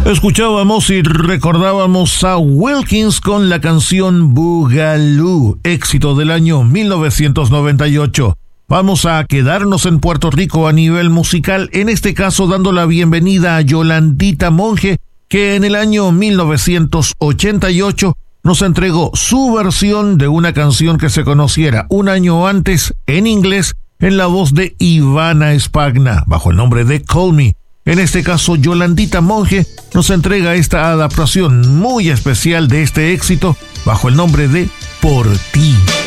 Escuchábamos y recordábamos a Wilkins con la canción Boogaloo, éxito del año 1998. Vamos a quedarnos en Puerto Rico a nivel musical, en este caso dando la bienvenida a Yolandita Monge, que en el año 1988 nos entregó su versión de una canción que se conociera un año antes en inglés en la voz de Ivana Espagna, bajo el nombre de Call Me. En este caso, Yolandita Monge nos entrega esta adaptación muy especial de este éxito bajo el nombre de Por Ti.